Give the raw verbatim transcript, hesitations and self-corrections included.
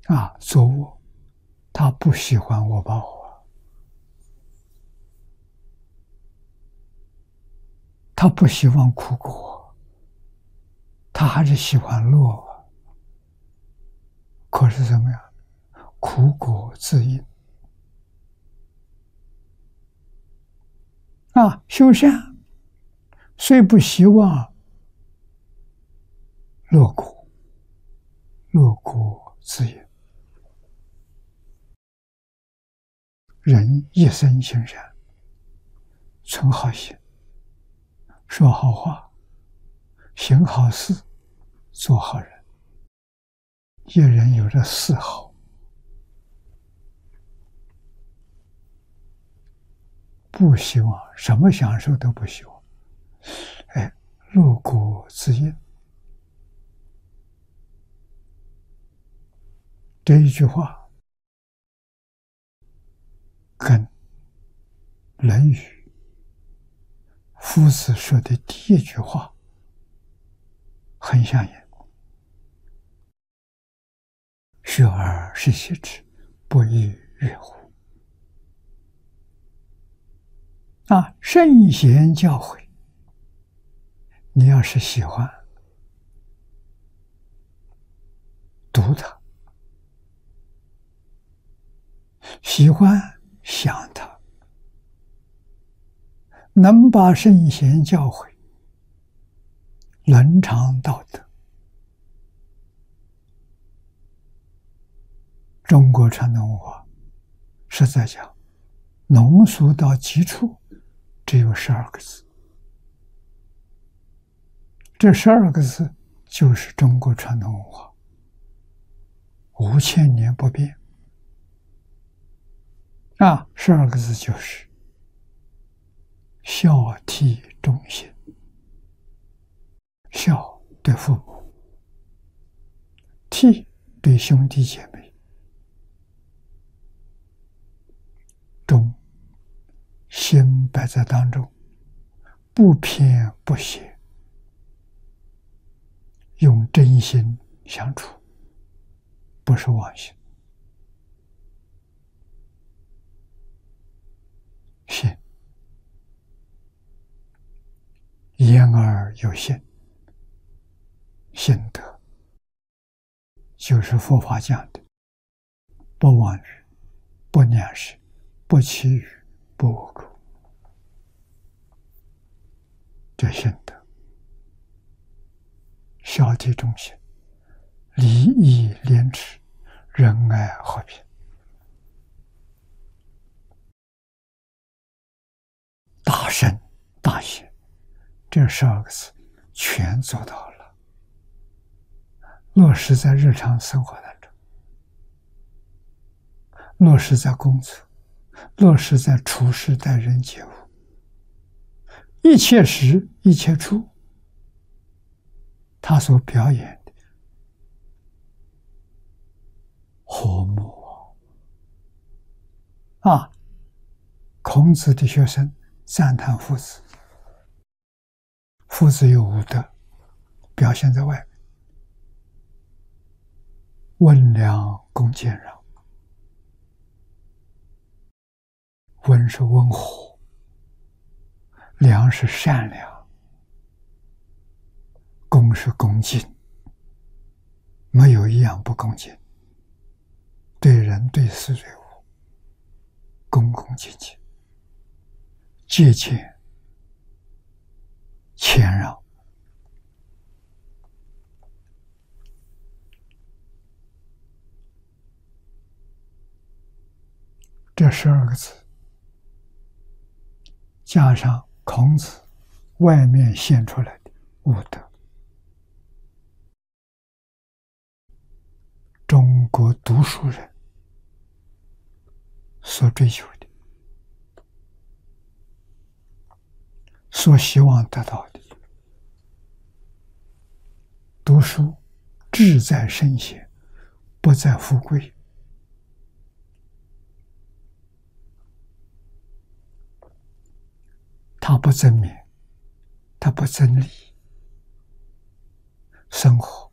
啊，作恶，他不喜欢恶报，他不希望苦果，他还是喜欢乐。可是怎么样？苦果自因啊！修善虽不希望乐果，乐果自因。人一生行善，存好心，说好话，行好事，做好人。一人有着四好，不希望什么享受都不希望，哎，乐果自因。这一句话跟《论语》夫子说的第一句话很相应。学而时习之，不亦说乎？啊，圣贤教诲，你要是喜欢读它，喜欢想它，能把圣贤教诲伦常道德，中国传统文化实在讲浓缩到基础只有十二个字，这十二个字就是中国传统文化，五千年不变啊！十二个字就是孝悌忠信。孝对父母，悌对兄弟姐妹，忠心摆在当中，不偏不邪，用真心相处，不是妄心。信，言而有信，信德就是佛法讲的不妄语，不两舌，不绮语，不恶口，这信德。孝悌忠信，礼义廉耻，仁爱和平，大圣大贤，这十二个字全做到了，落实在日常生活当中，落实在工作，落实在处事待人接物，一切时一切处，他所表演的和睦啊！孔子的学生赞叹夫子，夫子有五德，表现在外面：温良恭俭让。温是温和，良是善良，恭是恭敬，没有一样不恭敬，对人对事对物恭恭敬敬，节俭谦让。这十二个字加上孔子外面现出来的五德，中国读书人所追求的，所希望得到的。读书志在圣贤，不在富贵。他不争名，他不争利，生活